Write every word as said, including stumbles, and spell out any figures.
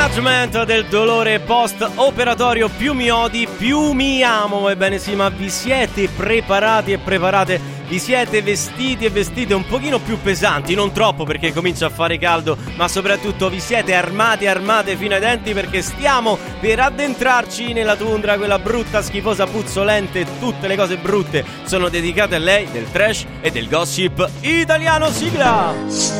Judgment del dolore post-operatorio, più mi odi, più mi amo. Ebbene sì, ma vi siete preparati e preparate? Vi siete vestiti e vestite un pochino più pesanti? Non troppo, perché comincia a fare caldo, ma soprattutto vi siete armati e armate fino ai denti, perché stiamo per addentrarci nella tundra, quella brutta, schifosa, puzzolente. Tutte le cose brutte sono dedicate a lei, del trash e del gossip italiano. Sigla!